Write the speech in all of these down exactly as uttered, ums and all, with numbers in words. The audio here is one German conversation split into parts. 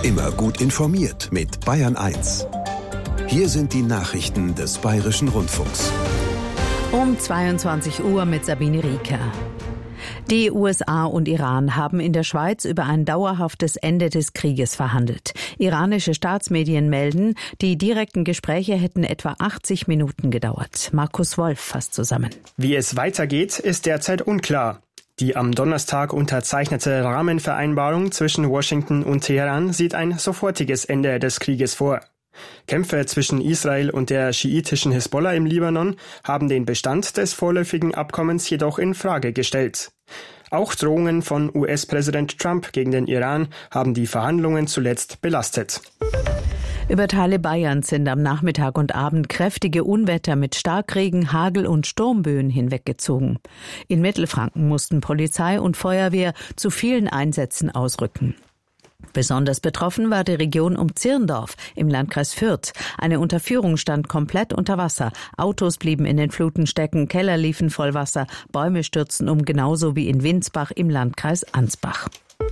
Immer gut informiert mit Bayern eins. Hier sind die Nachrichten des Bayerischen Rundfunks. Um zweiundzwanzig Uhr mit Sabine Rieker. Die U S A und Iran haben in der Schweiz über ein dauerhaftes Ende des Krieges verhandelt. Iranische Staatsmedien melden, die direkten Gespräche hätten etwa achtzig Minuten gedauert. Markus Wolf fasst zusammen. Wie es weitergeht, ist derzeit unklar. Die am Donnerstag unterzeichnete Rahmenvereinbarung zwischen Washington und Teheran sieht ein sofortiges Ende des Krieges vor. Kämpfe zwischen Israel und der schiitischen Hisbollah im Libanon haben den Bestand des vorläufigen Abkommens jedoch in Frage gestellt. Auch Drohungen von U S-Präsident Trump gegen den Iran haben die Verhandlungen zuletzt belastet. Über Teile Bayerns sind am Nachmittag und Abend kräftige Unwetter mit Starkregen, Hagel und Sturmböen hinweggezogen. In Mittelfranken mussten Polizei und Feuerwehr zu vielen Einsätzen ausrücken. Besonders betroffen war die Region um Zirndorf im Landkreis Fürth. Eine Unterführung stand komplett unter Wasser. Autos blieben in den Fluten stecken, Keller liefen voll Wasser, Bäume stürzten um, genauso wie in Winsbach im Landkreis Ansbach.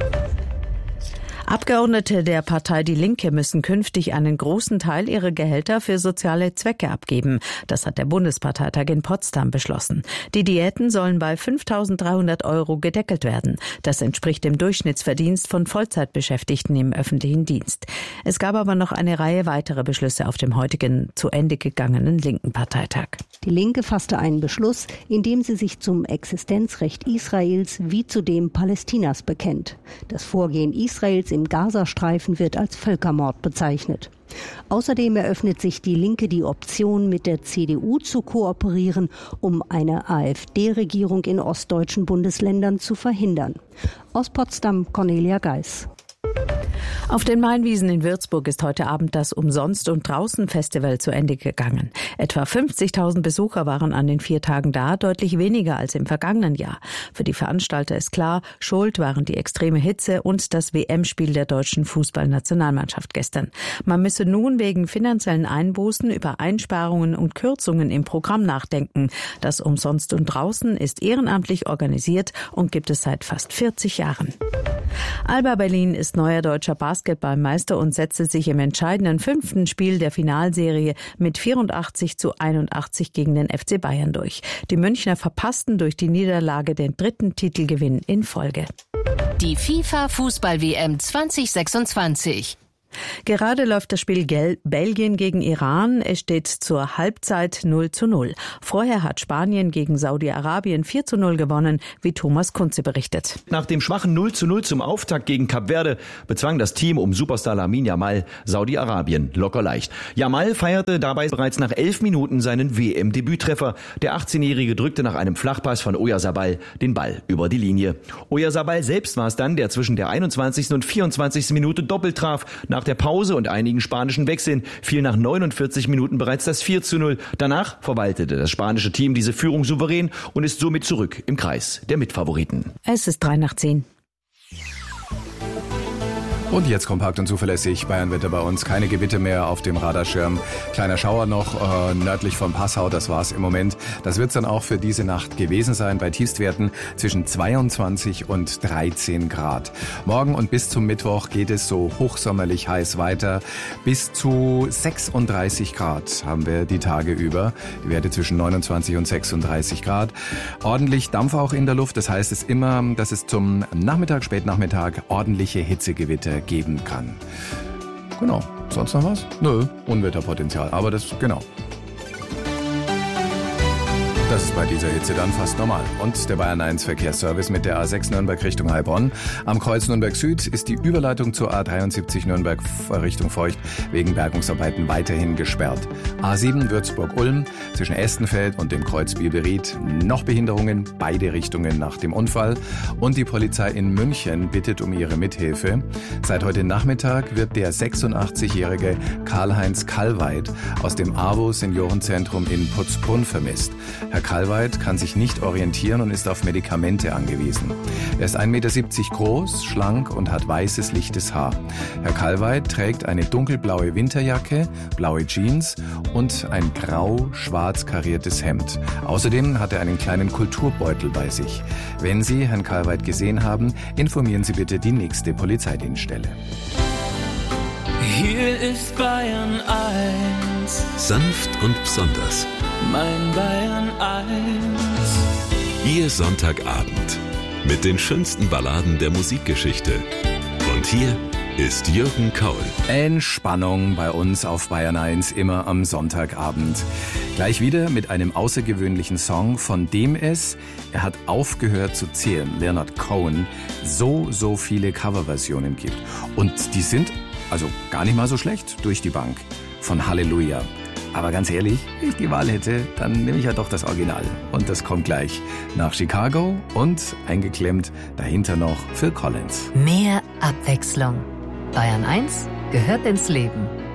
Abgeordnete der Partei Die Linke müssen künftig einen großen Teil ihrer Gehälter für soziale Zwecke abgeben. Das hat der Bundesparteitag in Potsdam beschlossen. Die Diäten sollen bei fünftausenddreihundert Euro gedeckelt werden. Das entspricht dem Durchschnittsverdienst von Vollzeitbeschäftigten im öffentlichen Dienst. Es gab aber noch eine Reihe weiterer Beschlüsse auf dem heutigen zu Ende gegangenen linken Parteitag. Die Linke fasste einen Beschluss, in dem sie sich zum Existenzrecht Israels wie zu dem Palästinas bekennt. Das Vorgehen Israels im Gazastreifen wird als Völkermord bezeichnet. Außerdem eröffnet sich die Linke die Option, mit der C D U zu kooperieren, um eine AfD-Regierung in ostdeutschen Bundesländern zu verhindern. Aus Potsdam, Cornelia Geis. Auf den Mainwiesen in Würzburg ist heute Abend das Umsonst- und Draußen-Festival zu Ende gegangen. Etwa fünfzigtausend Besucher waren an den vier Tagen da, deutlich weniger als im vergangenen Jahr. Für die Veranstalter ist klar, schuld waren die extreme Hitze und das W M-Spiel der deutschen Fußballnationalmannschaft gestern. Man müsse nun wegen finanziellen Einbußen über Einsparungen und Kürzungen im Programm nachdenken. Das Umsonst und Draußen ist ehrenamtlich organisiert und gibt es seit fast vierzig Jahren. Alba Berlin ist neuer deutscher Basketballmeister und setzte sich im entscheidenden fünften Spiel der Finalserie mit vierundachtzig zu einundachtzig gegen den F C Bayern durch. Die Münchner verpassten durch die Niederlage den dritten Titelgewinn in Folge. Die FIFA-Fußball-W M zwanzig sechsundzwanzig. Gerade läuft das Spiel Gel- Belgien gegen Iran. Es steht zur Halbzeit null zu null. Vorher hat Spanien gegen Saudi-Arabien vier zu null gewonnen, wie Thomas Kunze berichtet. Nach dem schwachen null zu null zum Auftakt gegen Kap Verde bezwang das Team um Superstar Lamine Yamal Saudi-Arabien locker leicht. Yamal feierte dabei bereits nach elf Minuten seinen W M-Debüttreffer. Der achtzehnjährige drückte nach einem Flachpass von Oyarzabal den Ball über die Linie. Oyarzabal selbst war es dann, der zwischen der einundzwanzigsten und vierundzwanzigsten Minute doppelt traf. Nach der Pause und einigen spanischen Wechseln fiel nach neunundvierzig Minuten bereits das vier zu null. Danach verwaltete das spanische Team diese Führung souverän und ist somit zurück im Kreis der Mitfavoriten. Es ist drei nach zehn. Und jetzt kompakt und zuverlässig Bayernwetter bei uns. Keine Gewitter mehr auf dem Radarschirm. Kleiner Schauer noch äh, nördlich von Passau, das war's im Moment. Das wird's dann auch für diese Nacht gewesen sein bei Tiefstwerten zwischen zweiundzwanzig und dreizehn Grad. Morgen und bis zum Mittwoch geht es so hochsommerlich heiß weiter. Bis zu sechsunddreißig Grad haben wir die Tage über. Die Werte zwischen neunundzwanzig und sechsunddreißig Grad. Ordentlich Dampf auch in der Luft. Das heißt es immer, dass es zum Nachmittag, Spätnachmittag ordentliche Hitzegewitter geben kann. Genau. Sonst noch was? Nö. Unwetterpotenzial. Aber das, genau. Das ist bei dieser Hitze dann fast normal. Und der Bayern eins Verkehrsservice mit der A sechs Nürnberg Richtung Heilbronn. Am Kreuz Nürnberg Süd ist die Überleitung zur A dreiundsiebzig Nürnberg Richtung Feucht wegen Bergungsarbeiten weiterhin gesperrt. A sieben Würzburg-Ulm zwischen Estenfeld und dem Kreuz Bielberied noch Behinderungen, beide Richtungen nach dem Unfall. Und die Polizei in München bittet um ihre Mithilfe. Seit heute Nachmittag wird der sechsundachtzigjährige Karl-Heinz Kallweit aus dem AWO Seniorenzentrum in Putzbrunn vermisst. Herr Kallweit kann sich nicht orientieren und ist auf Medikamente angewiesen. Er ist ein Meter siebzig groß, schlank und hat weißes, lichtes Haar. Herr Kallweit trägt eine dunkelblaue Winterjacke, blaue Jeans und ein grau-schwarz kariertes Hemd. Außerdem hat er einen kleinen Kulturbeutel bei sich. Wenn Sie Herrn Kallweit gesehen haben, informieren Sie bitte die nächste Polizeidienststelle. Hier ist Bayern eins. Sanft und besonders. Mein Bayern eins. Ihr Sonntagabend mit den schönsten Balladen der Musikgeschichte. Und hier ist Jürgen Kaul. Entspannung bei uns auf Bayern eins, immer am Sonntagabend. Gleich wieder mit einem außergewöhnlichen Song, von dem es, er hat aufgehört zu zählen, Leonard Cohen, so, so viele Coverversionen gibt. Und die sind also gar nicht mal so schlecht durch die Bank von Halleluja. Aber ganz ehrlich, wenn ich die Wahl hätte, dann nehme ich ja doch das Original. Und das kommt gleich nach Chicago und eingeklemmt dahinter noch Phil Collins. Mehr Abwechslung. Bayern eins gehört ins Leben.